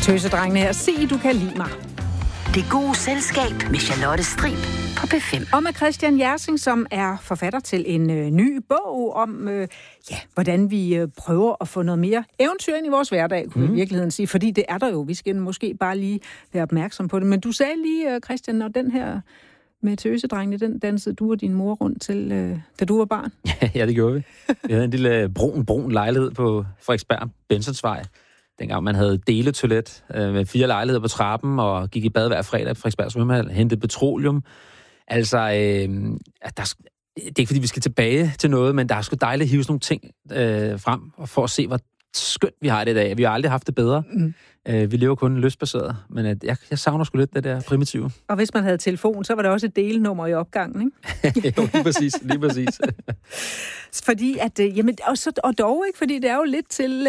Tøsedrengene her. Se, du kan lide mig. Det gode selskab med Charlotte Strib på P5. Og med Christian Jersing, som er forfatter til en ny bog om, hvordan vi prøver at få noget mere eventyr ind i vores hverdag, kunne vi i virkeligheden sige. Fordi det er der jo. Vi skal måske bare lige være opmærksom på det. Men du sagde lige, Christian, når den her med Tøsedrengene, den dansede du og din mor rundt til, da du var barn. Ja, det gjorde vi. Vi havde en lille brun lejlighed på Frederiksberg, Bensonsvej. Dengang man havde deletoilet med 4 lejligheder på trappen, og gik i bad hver fredag på Frederiksberg svømmehal, hentede petroleum. Altså, det er ikke fordi, vi skal tilbage til noget, men der er sgu dejligt at hive sådan nogle ting frem, for at se, hvor skønt vi har det i dag. Vi har aldrig haft det bedre. Vi lever kun lystbaseret, men jeg savner sgu lidt det der primitive. Og hvis man havde telefon, så var der også et delnummer i opgangen, ikke? Jo, lige præcis. Fordi at, og dog ikke, fordi det er jo lidt til,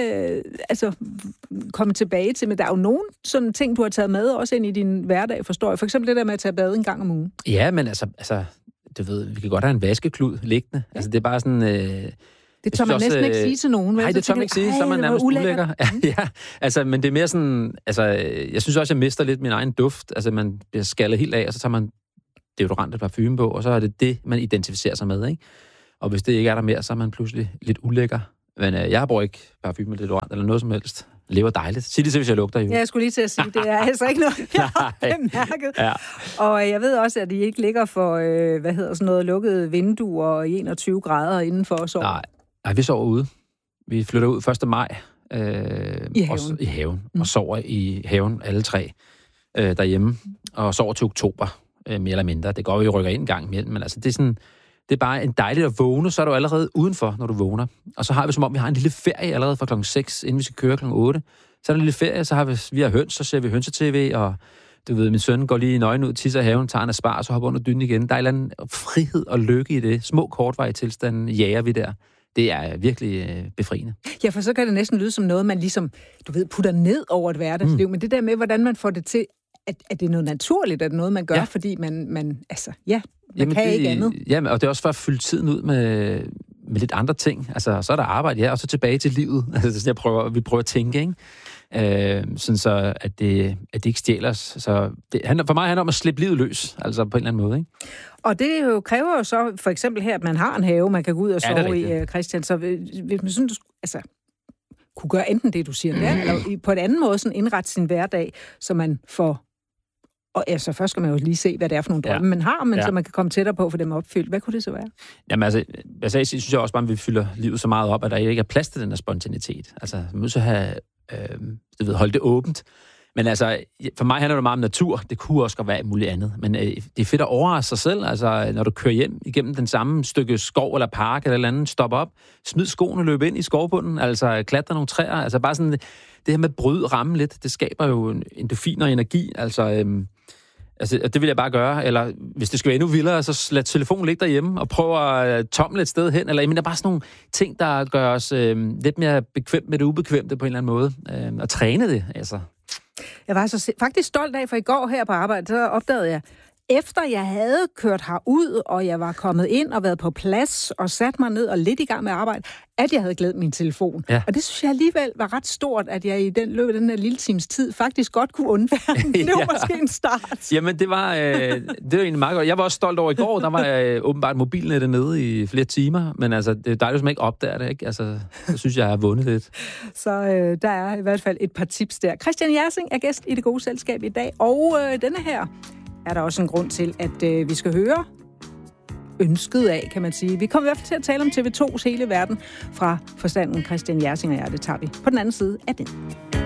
komme tilbage til, men der er jo nogle sådan ting, du har taget med også ind i din hverdag, forstår jeg. For eksempel det der med at tage bad en gang om ugen. Ja, men altså, du ved, vi kan godt have en vaskeklud liggende. Altså, det er bare sådan... Det tør man næsten ikke sige til nogen. Nej, det tør man ikke sige, så er man nærmest ulækker. Ja, altså, men det er mere sådan... Altså, jeg synes også, jeg mister lidt min egen duft. Altså, man bliver skaldet helt af, og så tager man deodorant og parfume på, og så er det, man identificerer sig med, ikke? Og hvis det ikke er der mere, så er man pludselig lidt ulækker. Men jeg bruger ikke parfume eller deodorant eller noget som helst. Lever dejligt. Sig det til, hvis jeg lugter jo. Ja, jeg skulle lige til at sige, det er altså ikke noget, jeg har bemærket. Ja. Og jeg ved også, at I ikke ligger for, sådan noget lukkede vinduer i 21 grader indenfor og sover. Nej, vi sover ude. Vi flytter ud 1. maj i haven. Og sover i haven alle 3 derhjemme. Og sover til oktober, mere eller mindre. Det går, vi rykker ind en gang imellem, men altså, det er bare en dejligt at vågne, så er du allerede udenfor, når du vågner. Og så har vi som om, vi har en lille ferie allerede fra klokken 6, inden vi skal køre klokken 8. Så er der en lille ferie, så har vi har høns, så ser vi hønse-tv, og du ved, min søn går lige nøgen ud, tisser i haven, tager en aspar, og så hopper under dynen igen. Der er en eller anden frihed og lykke i det. Små kortvarige tilstande jager vi der. Det er virkelig befriende. Ja, for så kan det næsten lyde som noget, man ligesom, du ved, putter ned over et hverdagsliv. Men det der med, hvordan man får det til, at det er noget naturligt, at det er noget, man gør, fordi man kan ikke andet. Jamen, og det er også for at fylde tiden ud med lidt andre ting. Altså, så er der arbejde, og så tilbage til livet. Altså, vi prøver at tænke, ikke? Sådan så, at det ikke stjæler os. Så for mig handler det om at slippe livet løs, altså på en eller anden måde, ikke? Og det jo kræver jo så for eksempel her, at man har en have, man kan gå ud og sove i, Christian. Så hvis man synes, kunne gøre enten det, du siger der, eller på en anden måde sådan indrette sin hverdag, så man får... Og altså, først skal man jo lige se, hvad det er for nogle drømme, man har, men så man kan komme tættere på for dem opfyldt. Hvad kunne det så være? Jamen altså, synes jeg også bare, at vi fylder livet så meget op, at der ikke er plads til den der spontanitet. Altså, man må så have, holde det åbent. Men altså, for mig handler det meget om natur. Det kunne også godt være muligt andet. Men det er fedt at overraske sig selv. Altså, når du kører hjem igennem den samme stykke skov eller park eller andet, stop op, smid skoene, løb ind i skovbunden, altså klatre nogle træer. Altså bare sådan, det her med at bryde rammen lidt, det skaber jo endorfin og energi. Altså, det vil jeg bare gøre. Eller hvis det skal være endnu vildere, så lad telefonen ligge derhjemme og prøv at tomle et sted hen. Eller bare sådan nogle ting, der gør os lidt mere bekvemt med det ubekvemte på en eller anden måde. Og træne det, altså. Jeg var så faktisk stolt af, for i går her på arbejde, så opdagede jeg, efter jeg havde kørt herud, og jeg var kommet ind og været på plads, og sat mig ned og lidt i gang med arbejde, at jeg havde glemt min telefon. Ja. Og det synes jeg alligevel var ret stort, at jeg i løbet af den her lille times tid faktisk godt kunne undvære. Det var måske en start. Jamen, det var egentlig meget godt. Jeg var også stolt over i går, der var åbenbart mobilnettet nede i flere timer, men altså, det er dejligt, hvis man ikke opdager det, ikke? Altså, så synes jeg har vundet lidt. Så der er i hvert fald et par tips der. Christian Jersing er gæst i Det Gode Selskab i dag, og denne her er der også en grund til, at vi skal høre ønsket af, kan man sige. Vi kommer i hvert fald til at tale om TV2's hele verden fra forstanden Christian Jersing og jeg. Det tager vi på den anden side af den.